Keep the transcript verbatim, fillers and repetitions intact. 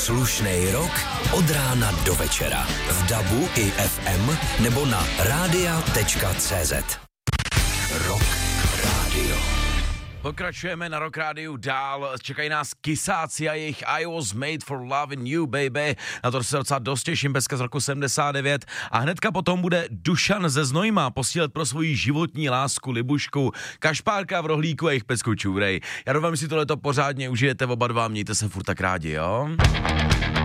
Slušnej rok od rána do večera. V dabu i ef em nebo na rádia tečka cé zet. Rock Radio. Pokračujeme na Rock Rádiu dál, čekají nás Kysáci a jejich I was made for loving you, baby. Na to se docela dost těším, peska z roku sedmdesát devět. A hnedka potom bude Dušan ze Znojma posílat pro svoji životní lásku Libušku Kašpárka v Rohlíku a jejich pecku Čůrej. Já doufám, že si tohleto pořádně užijete oba dva, mějte se furt tak rádi, jo?